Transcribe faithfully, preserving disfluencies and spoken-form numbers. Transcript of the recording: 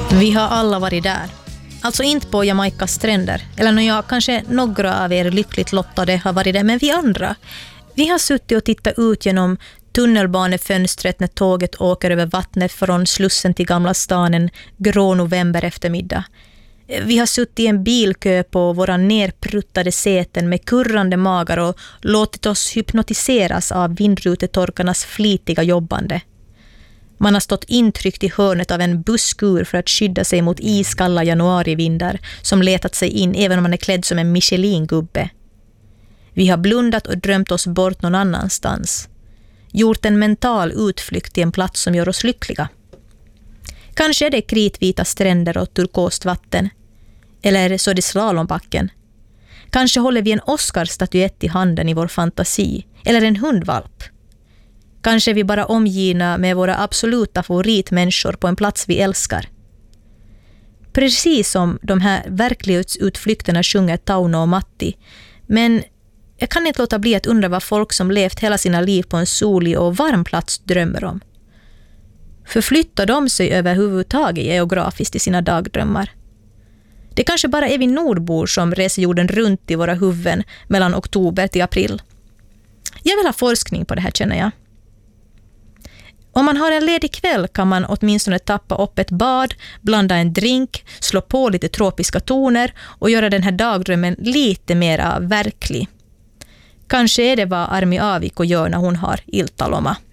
Vi har alla varit där. Alltså inte på Jamaicas stränder. Eller när jag, kanske några av er lyckligt lottade har varit där. Men vi andra, vi har suttit och tittat ut genom tunnelbanefönstret när tåget åker över vattnet från Slussen till Gamla stan en grå november eftermiddag. Vi har suttit i en bilkö på våra nerpruttade säten med kurrande magar och låtit oss hypnotiseras av vindrutetorkarnas flitiga jobbande. Man har stått intryckt i hörnet av en busskur för att skydda sig mot iskalla januarivindar som letat sig in även om man är klädd som en Michelin-gubbe. Vi har blundat och drömt oss bort någon annanstans. Gjort en mental utflykt till en plats som gör oss lyckliga. Kanske är det kritvita stränder och turkost vatten. Eller så är det slalombacken. Kanske håller vi en Oscar-statyett i handen i vår fantasi. Eller en hundvalp. Kanske är vi bara omgivna med våra absoluta favoritmänniskor på en plats vi älskar. Precis som de här verklighetsutflykterna sjunger Tauno och Matti. Men jag kan inte låta bli att undra vad folk som levt hela sina liv på en solig och varm plats drömmer om. Förflyttar de sig överhuvudtaget geografiskt i sina dagdrömmar? Det kanske bara är vi nordbor som reser jorden runt i våra huvuden mellan oktober till april. Jag vill ha forskning på det här, känner jag. Om man har en ledig kväll kan man åtminstone tappa upp ett bad, blanda en drink, slå på lite tropiska toner och göra den här dagdrömmen lite mer verklig. Kanske är det vad Armi Aaviko gör när hon har Iltaloma.